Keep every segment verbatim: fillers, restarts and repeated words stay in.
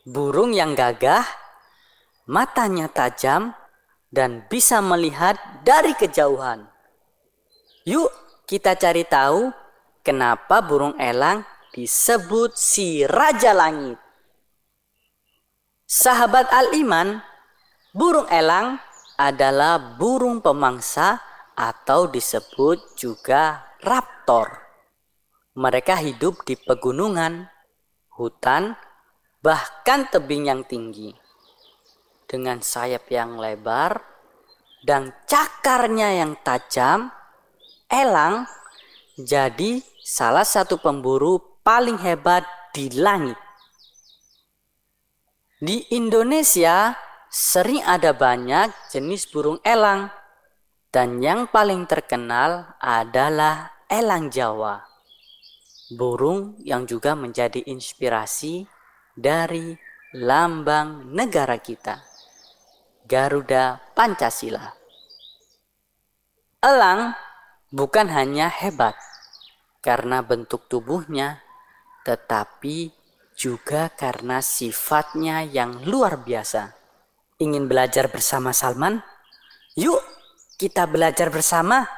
Burung yang gagah, matanya tajam, dan bisa melihat dari kejauhan. Yuk kita cari tahu kenapa burung elang disebut si Raja Langit. Sahabat Al-Iman, burung elang adalah burung pemangsa atau disebut juga raptor. Mereka hidup di pegunungan, hutan, bahkan tebing yang tinggi. Dengan sayap yang lebar dan cakarnya yang tajam, elang jadi salah satu pemburu paling hebat di langit. Di Indonesia sering ada banyak jenis burung elang, dan yang paling terkenal adalah elang Jawa. Burung yang juga menjadi inspirasi dari lambang negara kita, Garuda Pancasila. Elang bukan hanya hebat karena bentuk tubuhnya, tetapi juga karena sifatnya yang luar biasa. Ingin belajar bersama Salman? Yuk kita belajar bersama.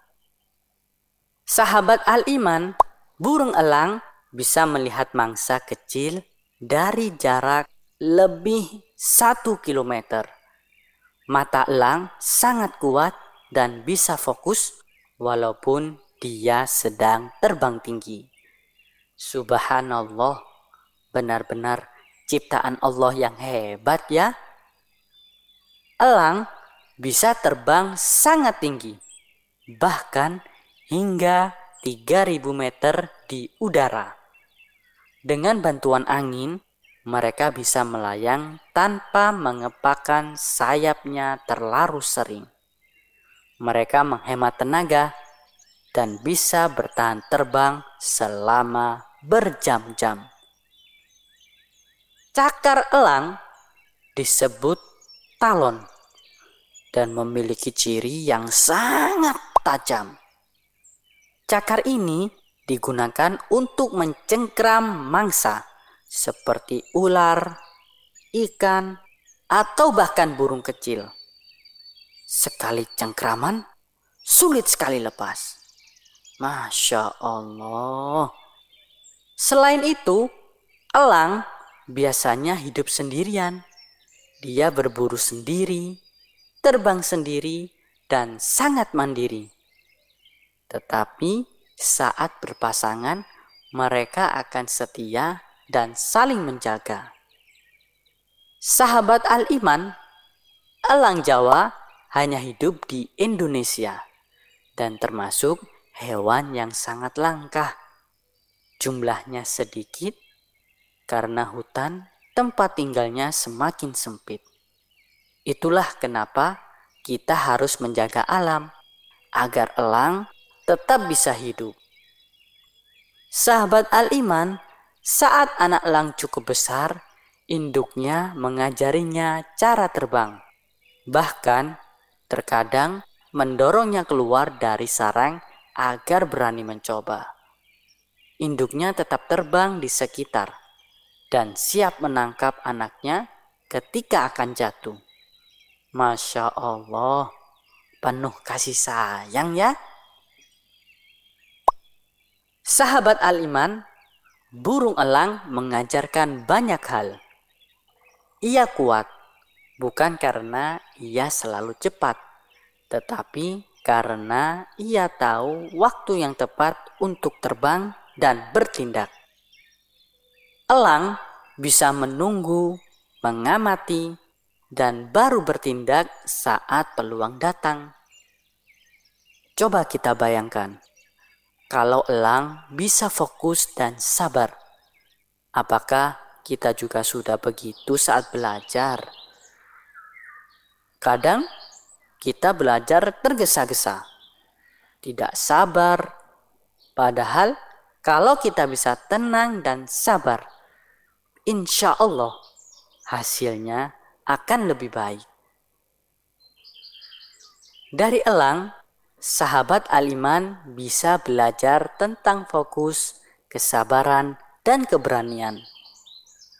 Sahabat Al-Iman, burung elang bisa melihat mangsa kecil dari jarak lebih satu kilometer. Mata elang sangat kuat dan bisa fokus walaupun dia sedang terbang tinggi. Subhanallah, benar-benar ciptaan Allah yang hebat ya. Elang bisa terbang sangat tinggi, bahkan hingga tiga ribu meter di udara. Dengan bantuan angin, mereka bisa melayang tanpa mengepakkan sayapnya terlalu sering. Mereka menghemat tenaga dan bisa bertahan terbang selama berjam-jam. Cakar elang disebut talon dan memiliki ciri yang sangat tajam. Cakar ini digunakan untuk mencengkram mangsa seperti ular, ikan, atau bahkan burung kecil. Sekali cengkraman, sulit sekali lepas. Masya Allah. Selain itu, elang biasanya hidup sendirian. Dia berburu sendiri, terbang sendiri, dan sangat mandiri. Tetapi saat berpasangan, mereka akan setia dan saling menjaga. Sahabat Al-Iman, elang Jawa hanya hidup di Indonesia dan termasuk hewan yang sangat langka. Jumlahnya sedikit karena hutan tempat tinggalnya semakin sempit. Itulah kenapa kita harus menjaga alam agar elang tetap bisa hidup. Sahabat Al-Iman, saat anak elang cukup besar, induknya mengajarinya cara terbang. Bahkan terkadang mendorongnya keluar dari sarang agar berani mencoba. Induknya tetap terbang di sekitar dan siap menangkap anaknya ketika akan jatuh. Masya Allah, penuh kasih sayang ya. Sahabat Al-Iman, burung elang mengajarkan banyak hal. Ia kuat bukan karena ia selalu cepat, tetapi karena ia tahu waktu yang tepat untuk terbang dan bertindak. Elang bisa menunggu, mengamati, dan baru bertindak saat peluang datang. Coba kita bayangkan, kalau elang bisa fokus dan sabar, apakah kita juga sudah begitu saat belajar? Kadang kita belajar tergesa-gesa, tidak sabar. Padahal kalau kita bisa tenang dan sabar, insya Allah hasilnya akan lebih baik. Dari elang, sahabat Al-Iman bisa belajar tentang fokus, kesabaran, dan keberanian.